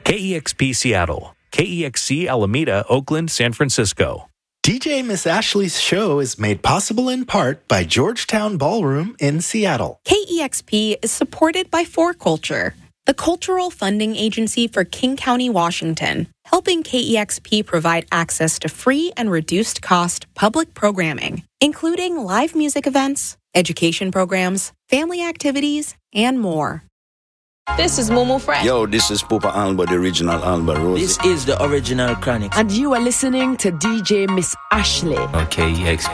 KEXP Seattle, KEXC Alameda, Oakland, San Francisco. DJ Miss Ashley's show is made possible in part by Georgetown Ballroom in Seattle. KEXP is supported by 4Culture, the cultural funding agency for King County, Washington, helping KEXP provide access to free and reduced-cost public programming, including live music events, education programs, family activities, and more. This is Momo Fresh. Yo, this is Pupa Alba, the original Alba Rose. This is the original Chronic. And you are listening to DJ Miss Ashley. On KEXP.